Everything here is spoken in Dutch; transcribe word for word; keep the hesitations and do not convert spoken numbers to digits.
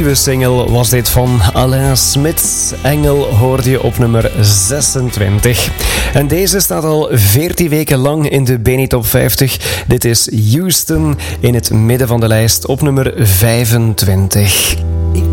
nieuwe single was dit van Alain Smits. Engel hoorde je op nummer zesentwintig. En deze staat al veertien weken lang in de Beni Top vijftig. Dit is Houston in het midden van de lijst op nummer vijfentwintig.